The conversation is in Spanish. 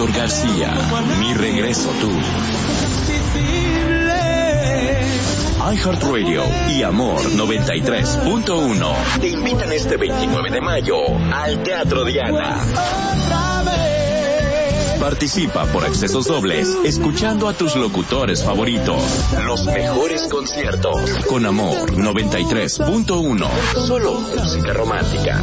Héctor García, Mi Regreso Tú. iHeartRadio y Amor 93.1 te invitan este 29 de mayo al Teatro Diana. Participa por accesos dobles, escuchando a tus locutores favoritos. Los mejores conciertos con Amor 93.1. Solo música romántica.